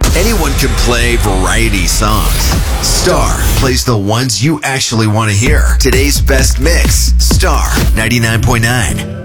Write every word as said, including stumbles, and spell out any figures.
Anyone can play variety songs. Star plays the ones you actually want to hear. Today's best mix. Star ninety-nine point nine.